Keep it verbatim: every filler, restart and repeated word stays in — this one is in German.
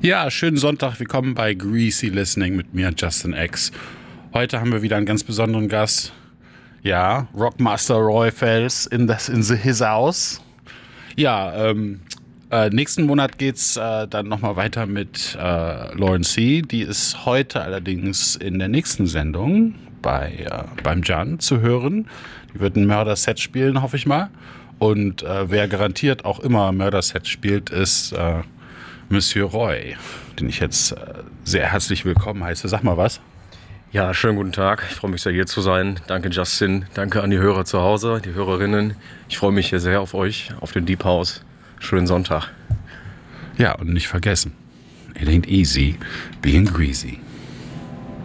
Ja, schönen Sonntag. Willkommen bei Greasy Listening mit mir, Justin X. Heute haben wir wieder einen ganz besonderen Gast. Ja, Rockmaster Roy Fels in, das, in the, his house. Ja, ähm, äh, nächsten Monat geht's äh, dann nochmal weiter mit äh, Lauren C. Die ist heute allerdings in der nächsten Sendung bei, äh, beim Jan zu hören. Die wird ein Mörder-Set spielen, hoffe ich mal. Und äh, wer garantiert auch immer Mörder-Set spielt, ist äh, Monsieur Roy, den ich jetzt äh, sehr herzlich willkommen heiße. Sag mal was. Ja, schönen guten Tag. Ich freue mich sehr, hier zu sein. Danke, Justin. Danke an die Hörer zu Hause, die Hörerinnen. Ich freue mich hier sehr auf euch, auf den Deep House. Schönen Sonntag. Ja, und nicht vergessen, it ain't easy being greasy.